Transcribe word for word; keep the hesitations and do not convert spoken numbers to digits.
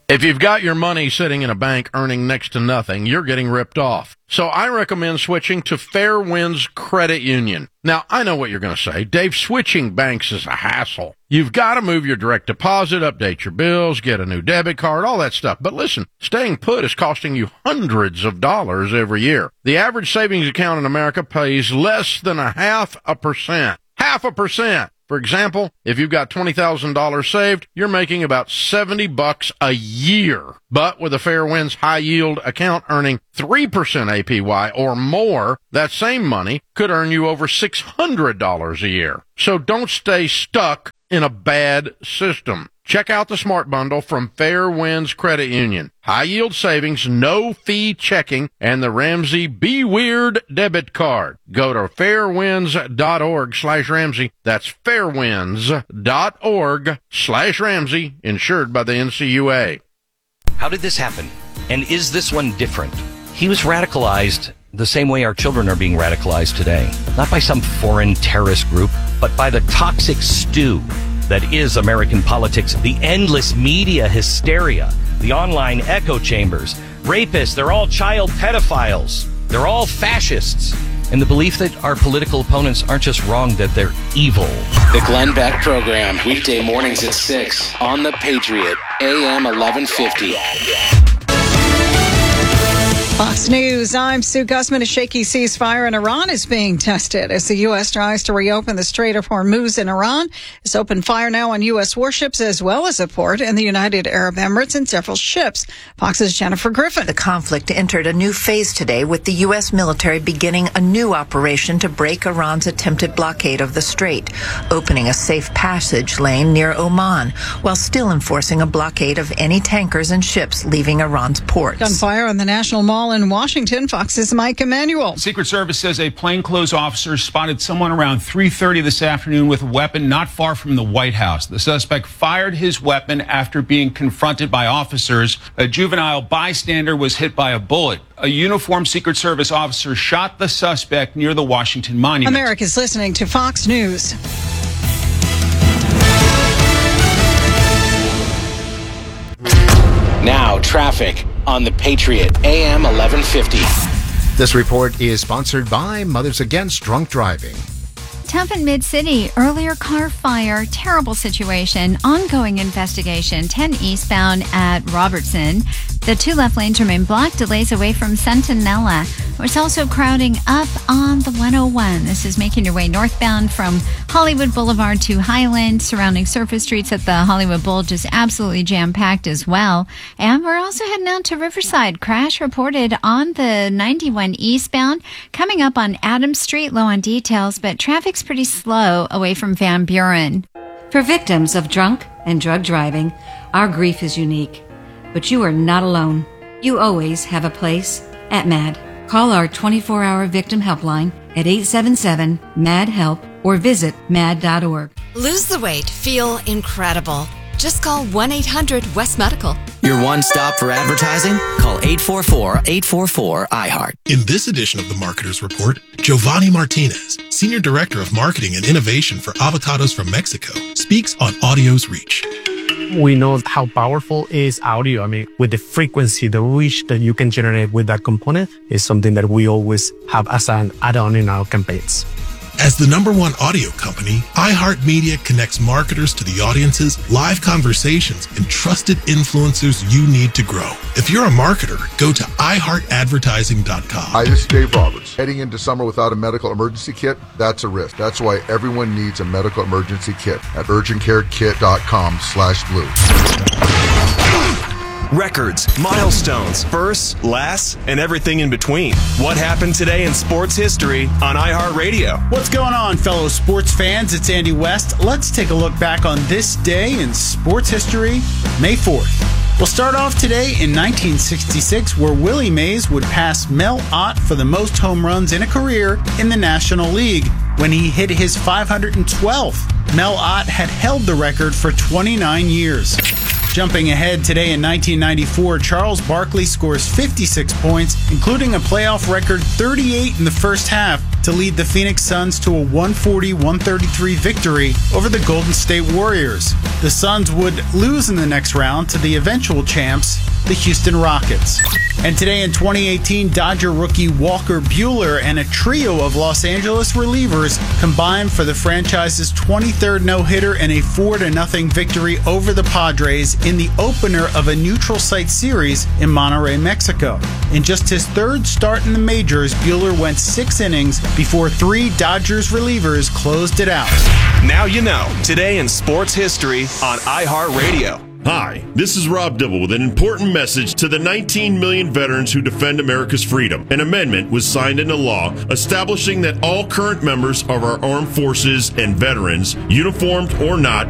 If you've got your money sitting in a bank earning next to nothing, you're getting ripped off. So I recommend switching to Fairwinds Credit Union. Now, I know what you're going to say. Dave, switching banks is a hassle. You've got to move your direct deposit, update your bills, get a new debit card, all that stuff. But listen, staying put is costing you hundreds of dollars every year. The average savings account in America pays less than a half a percent. Half a percent. For example, if you've got twenty thousand dollars saved, you're making about seventy bucks a year. But with a Fairwinds high yield account earning three percent A P Y or more, that same money could earn you over six hundred dollars a year. So don't stay stuck in a bad system. Check out the Smart Bundle from Fairwinds Credit Union. High yield savings, no fee checking, and the Ramsey Be Weird debit card. Go to fairwinds.org slash Ramsey. That's fairwinds.org slash Ramsey, insured by the N C U A. How did this happen? And is this one different? He was radicalized the same way our children are being radicalized today. Not by some foreign terrorist group, but by the toxic stew that is American politics, the endless media hysteria, the online echo chambers, rapists, they're all child pedophiles, they're all fascists, and the belief that our political opponents aren't just wrong, that they're evil. The Glenn Beck Program, weekday mornings at six on The Patriot, A M eleven fifty. Fox News, I'm Sue Gussman. A shaky ceasefire in Iran is being tested as the U S tries to reopen the Strait of Hormuz in Iran. It's opened fire now on U S warships as well as a port in the United Arab Emirates and several ships. Fox's Jennifer Griffin. The conflict entered a new phase today with the U S military beginning a new operation to break Iran's attempted blockade of the strait, opening a safe passage lane near Oman while still enforcing a blockade of any tankers and ships leaving Iran's ports. Gunfire on the National Mall in Washington. Fox's Mike Emanuel. Secret Service says a plainclothes officer spotted someone around three thirty this afternoon with a weapon not far from the White House. The suspect fired his weapon after being confronted by officers. A juvenile bystander was hit by a bullet. A uniformed Secret Service officer shot the suspect near the Washington Monument. America's listening to Fox News. Now, traffic on The Patriot, A M eleven fifty. This report is sponsored by Mothers Against Drunk Driving. Tampa Mid-City, earlier car fire, terrible situation, ongoing investigation, ten eastbound at Robertson. The two left lanes remain blocked, delays away from Centinela. It's also crowding up on the one oh one. This is making your way northbound from Hollywood Boulevard to Highland. Surrounding surface streets at the Hollywood Bowl just absolutely jam-packed as well. And we're also heading out to Riverside. Crash reported on the ninety-one eastbound, coming up on Adams Street, low on details, but traffic's pretty slow away from Van Buren. For victims of drunk and drug driving, our grief is unique. But you are not alone. You always have a place at MAD. Call our twenty-four hour victim helpline at eight seven seven, M A D, HELP or visit mad dot org. Lose the weight. Feel incredible. Just call one eight hundred West Medical. Your one stop for advertising? Call eight four four, eight four four, I heart. In this edition of the Marketer's Report, Giovanni Martinez, Senior Director of Marketing and Innovation for Avocados from Mexico, speaks on audio's reach. We know how powerful is audio. I mean, with the frequency, the reach that you can generate with that component is something that we always have as an add-on in our campaigns. As the number one audio company, iHeartMedia connects marketers to the audiences, live conversations, and trusted influencers you need to grow. If you're a marketer, go to i heart advertising dot com. Hi, this is Dave Roberts. Heading into summer without a medical emergency kit, that's a risk. That's why everyone needs a medical emergency kit at urgent care kit dot com slash blue. Records, milestones, firsts, lasts, and everything in between. What happened today in sports history on iHeartRadio? What's going on, fellow sports fans? It's Andy West. Let's take a look back on this day in sports history, May fourth. We'll start off today in nineteen sixty-six, where Willie Mays would pass Mel Ott for the most home runs in a career in the National League when he hit his five hundred twelfth. Mel Ott had held the record for twenty-nine years. Jumping ahead today in nineteen ninety-four, Charles Barkley scores fifty-six points, including a playoff record thirty-eight in the first half, to lead the Phoenix Suns to a one forty to one thirty-three victory over the Golden State Warriors. The Suns would lose in the next round to the eventual champs, the Houston Rockets. And today in twenty eighteen, Dodger rookie Walker Buehler and a trio of Los Angeles relievers combined for the franchise's twenty-third no-hitter and a four to nothing victory over the Padres in the opener of a neutral site series in Monterrey, Mexico. In just his third start in the majors, Buehler went six innings before three Dodgers relievers closed it out. Now you know. Today in sports history on iHeartRadio. Hi, this is Rob Dibble with an important message to the nineteen million veterans who defend America's freedom. An amendment was signed into law establishing that all current members of our armed forces and veterans, uniformed or not,